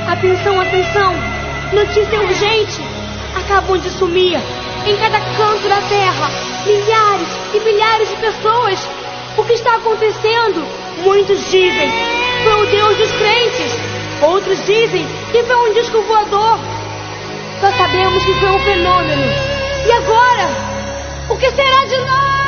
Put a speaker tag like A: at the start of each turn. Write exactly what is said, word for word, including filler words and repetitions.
A: Atenção, atenção! Notícia urgente! Acabam de sumir, em cada canto da terra, milhares e milhares de pessoas. O que está acontecendo? Muitos dizem, foi o Deus dos crentes. Outros dizem que foi um disco voador. Só sabemos que foi um fenômeno. E agora? O que será de nós?